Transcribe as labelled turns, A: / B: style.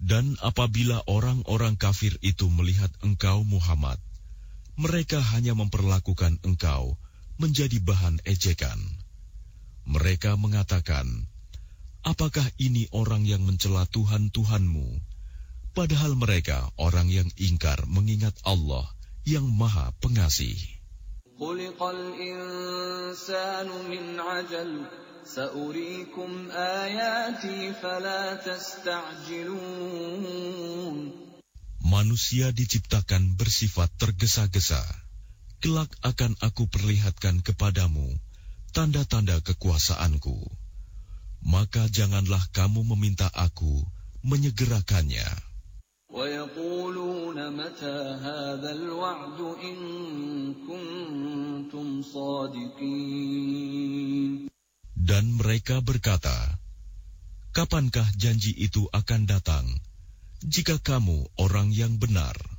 A: Dan apabila orang-orang kafir itu melihat engkau Muhammad, mereka hanya memperlakukan engkau menjadi bahan ejekan. Mereka mengatakan, apakah ini orang yang mencela Tuhan-Tuhanmu? Padahal mereka orang yang ingkar mengingat Allah yang Maha Pengasih.
B: Khuliqal insanu min ajal, sa'uriikum ayati fala tasta'jilun.
A: Manusia diciptakan bersifat tergesa-gesa. Kelak akan aku perlihatkan kepadamu tanda-tanda kekuasaanku. Maka janganlah kamu meminta aku menyegerakannya.
B: وَيَقُولُونَ مَتَى هَذَا الْوَعْدُ إِن كُنتُمْ صَادِقِينَ.
A: Dan mereka berkata, kapankah janji itu akan datang, jika kamu orang yang benar?